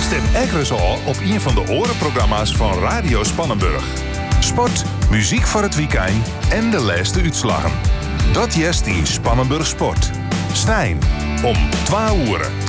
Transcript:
Stem Eggers al op een van de orenprogramma's van Radio Spannenburg. Sport, muziek voor het weekend en de laatste uitslagen. Dat jest in Spannenburg Sport. Snijn om 12 uur.